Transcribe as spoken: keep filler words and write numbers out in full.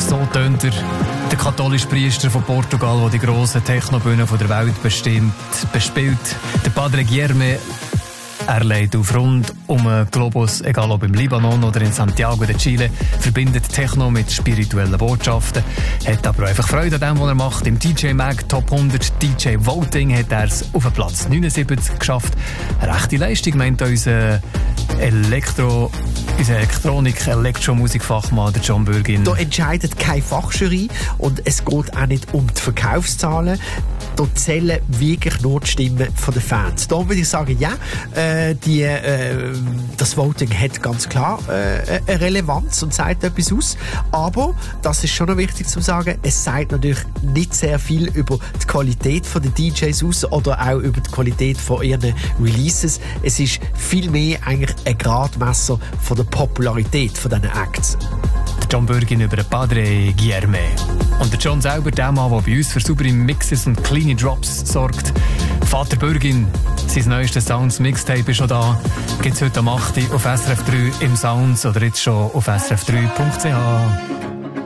So tönt er, der katholische Priester von Portugal, der die grossen Technobühnen der Welt bestimmt, bespielt. Der Padre Guilherme. Er leitet auf rund um den Globus, egal ob im Libanon oder in Santiago de Chile, verbindet Techno mit spirituellen Botschaften, hat aber auch einfach Freude an dem, was er macht. Im D J Mag Top hundert D J Voting hat er es auf den Platz neunundsiebzig geschafft. Eine rechte Leistung, meint unser Elektro, unser Elektronik-, Elektromusikfachmann, der John Bürgin. Da entscheidet keine Fachjury und es geht auch nicht um die Verkaufszahlen. Da zählen wirklich nur die Stimmen der Fans. Da würde ich sagen, ja, äh, die, äh, das Voting hat ganz klar äh, eine Relevanz und sagt etwas aus. Aber, das ist schon noch wichtig zu sagen, es sagt natürlich nicht sehr viel über die Qualität der D Js aus oder auch über die Qualität von ihren Releases. Es ist vielmehr eigentlich ein Gradmesser von der Popularität von diesen Acts. John Bürgin über den Padre Guilherme. Und der John selber, der Mann, der bei uns für saubere Mixes und kleine Drops sorgt. Vater Bürgin, sein neuestes Sounds Mixtape ist schon da. Gibt's heute am acht Uhr auf S R F drei im Sounds oder jetzt schon auf S R F drei Punkt C H.